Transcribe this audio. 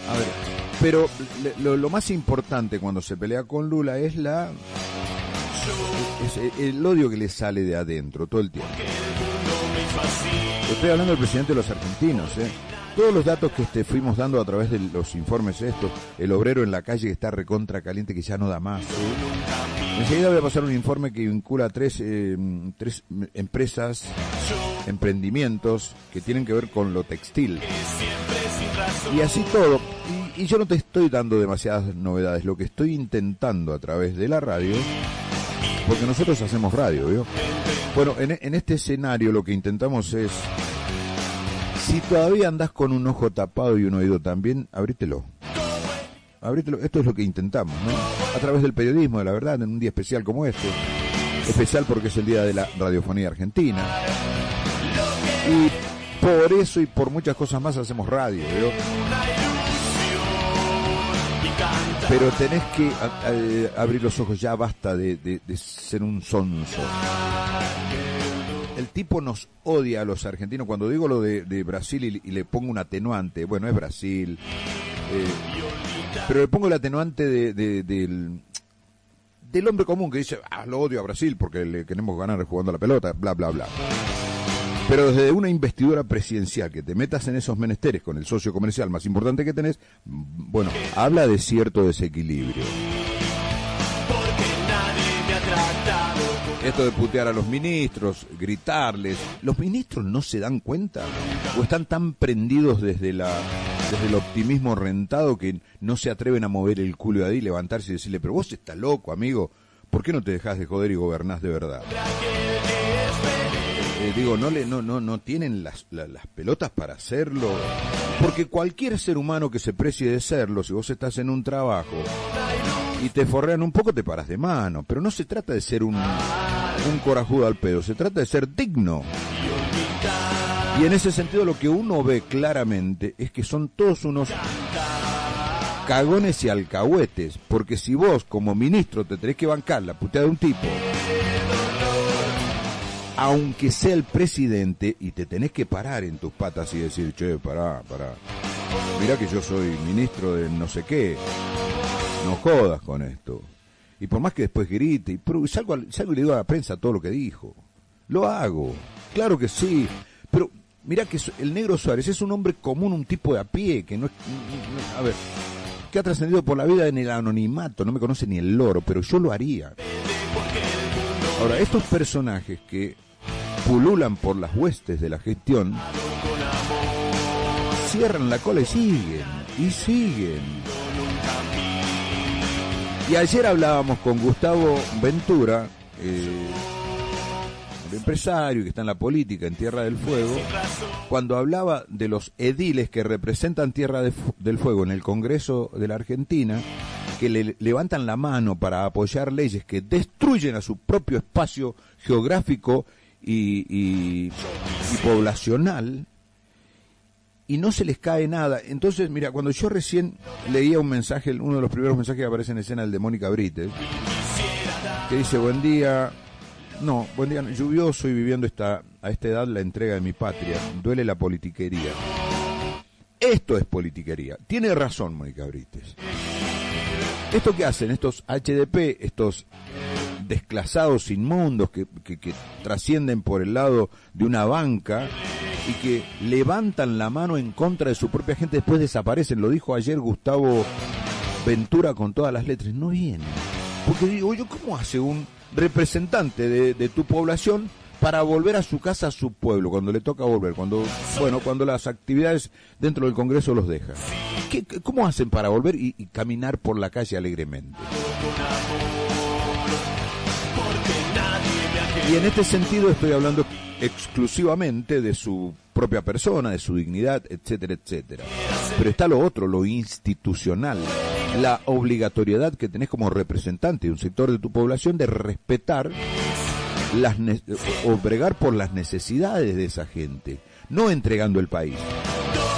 A ver, pero lo más importante cuando se pelea con Lula es el odio que le sale de adentro todo el tiempo. Estoy hablando del presidente de los argentinos, Todos los datos que fuimos dando a través de los informes estos, el obrero en la calle que está recontra caliente, que ya no da más. Enseguida voy a pasar un informe que vincula a tres empresas, emprendimientos que tienen que ver con lo textil. Y así todo. Y yo no te estoy dando demasiadas novedades, lo que estoy intentando a través de la radio, porque nosotros hacemos radio, ¿vio? Bueno, en este escenario lo que intentamos es, si todavía andás con un ojo tapado y un oído también, abrítelo. Esto es lo que intentamos, ¿no? A través del periodismo, de la verdad, en un día especial como este. Especial porque es el Día de la Radiofonía Argentina. Y por eso y por muchas cosas más hacemos radio, ¿vio? Pero tenés que abrir los ojos, ya basta de ser un sonso. El tipo nos odia a los argentinos. Cuando digo lo de Brasil y le pongo un atenuante, bueno, es Brasil, pero le pongo el atenuante del hombre común que dice, lo odio a Brasil porque le queremos ganar jugando a la pelota, bla, bla, bla. Pero desde una investidura presidencial, que te metas en esos menesteres con el socio comercial más importante que tenés, bueno, habla de cierto desequilibrio. Esto de putear a los ministros, gritarles, ¿los ministros no se dan cuenta? ¿O están tan prendidos desde el optimismo rentado que no se atreven a mover el culo de ahí, levantarse y decirle, pero vos estás loco, amigo, ¿por qué no te dejás de joder y gobernás de verdad? No tienen las pelotas para hacerlo, porque cualquier ser humano que se precie de serlo, si vos estás en un trabajo y te forrean un poco, te paras de mano, pero no se trata de ser un corajudo al pedo, se trata de ser digno. Y en ese sentido lo que uno ve claramente es que son todos unos cagones y alcahuetes, porque si vos como ministro te tenés que bancar la puteada de un tipo, aunque sea el presidente, y te tenés que parar en tus patas y decir, che, pará, mirá que yo soy ministro de no sé qué, no jodas con esto. Y por más que después grite, y salgo y le digo a la prensa todo lo que dijo, lo hago, claro que sí, pero mirá que el Negro Suárez es un hombre común, un tipo de a pie, que que ha trascendido por la vida en el anonimato, no me conoce ni el loro, pero yo lo haría. Ahora, estos personajes que pululan por las huestes de la gestión, cierran la cola y siguen. Y ayer hablábamos con Gustavo Ventura, el empresario que está en la política en Tierra del Fuego, cuando hablaba de los ediles que representan Tierra del Fuego en el Congreso de la Argentina, que le levantan la mano para apoyar leyes que destruyen a su propio espacio geográfico y poblacional, y no se les cae nada. Entonces, mira, cuando yo recién leía un mensaje, uno de los primeros mensajes que aparece en escena, el de Mónica Brites, que dice, buen día, lluvioso y viviendo a esta edad la entrega de mi patria, duele la politiquería. Esto es politiquería. Tiene razón Mónica Brites. Esto que hacen estos HDP, estos desclasados inmundos que trascienden por el lado de una banca y que levantan la mano en contra de su propia gente, después desaparecen. Lo dijo ayer Gustavo Ventura con todas las letras. No vienen. Porque digo yo, ¿cómo hace un representante de tu población para volver a su casa, a su pueblo, cuando le toca volver, cuando las actividades dentro del Congreso los dejan? ¿Cómo hacen para volver y caminar por la calle alegremente? Y en este sentido estoy hablando exclusivamente de su propia persona, de su dignidad, etcétera, etcétera. Pero está lo otro, lo institucional, la obligatoriedad que tenés como representante de un sector de tu población de respetar o bregar por las necesidades de esa gente, no entregando el país.